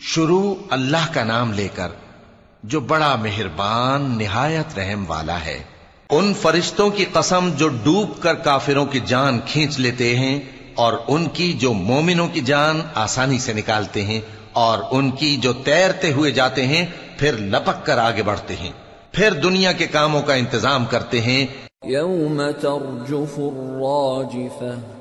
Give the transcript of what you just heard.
शुरू अल्लाह का नाम लेकर जो बड़ा मेहरबान निहायत रहम वाला है। उन फरिश्तों की कसम जो डूब कर काफिरों की जान खींच लेते हैं और उनकी जो मोमिनों की जान आसानी से निकालते हैं और उनकी जो तैरते हुए जाते हैं फिर लपक कर आगे बढ़ते हैं, फिर दुनिया के कामों का इंतजाम करते हैं। यौम तर्जुफुर राजिफह